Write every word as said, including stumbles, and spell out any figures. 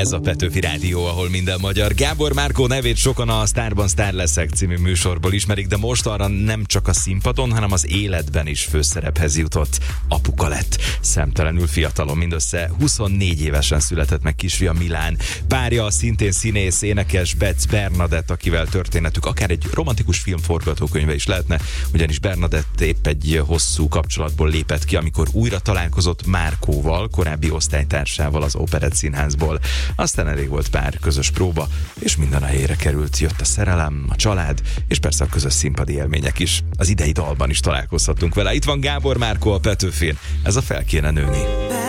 Ez a Petőfi Rádió, ahol minden magyar. Gábor Márkó nevét sokan a Sztárban Sztár leszek című műsorból ismerik, de most arra nem csak a színpadon, hanem az életben is főszerephez jutott. Apuka lett. Szemtelenül fiatalon, mindössze huszonnégy évesen született meg kisfia Milán. Párja a szintén színész, énekes Betz Bernadett, akivel történetük akár egy romantikus film forgatókönyve is lehetne, ugyanis Bernadett épp egy hosszú kapcsolatból lépett ki, amikor újra találkozott Márkóval, korábbi osztálytársával az Operett Színházból. Aztán elég volt pár közös próba, és minden a helyére került. Jött a szerelem, a család, és persze a közös színpadi élmények is. Az idei dalban is találkozhattunk vele. Itt van Gábor Márkó a Petőfin. Ez a Fel kéne nőni.